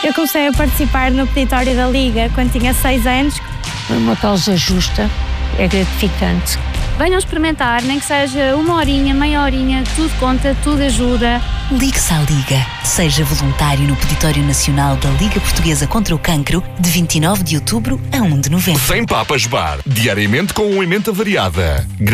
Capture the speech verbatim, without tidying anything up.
Eu comecei a participar no peditório da Liga quando tinha seis anos. Foi uma causa justa, é gratificante. Venham experimentar, nem que seja uma horinha, meia horinha, tudo conta, tudo ajuda. Ligue-se à Liga. Seja voluntário no Peditório Nacional da Liga Portuguesa contra o Cancro, de vinte e nove de outubro a um de novembro. Sem Papas Bar, diariamente com uma emenda variada.